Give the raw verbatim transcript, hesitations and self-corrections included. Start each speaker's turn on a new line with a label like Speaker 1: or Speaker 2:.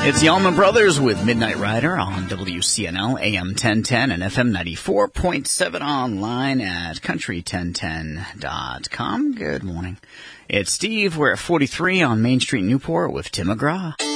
Speaker 1: It's the Allman Brothers with Midnight Rider on W C N L, A M ten ten and F M ninety-four point seven online at country ten ten dot com. Good morning. It's Steve. We're at forty-three on Main Street, Newport with Tim McGraw.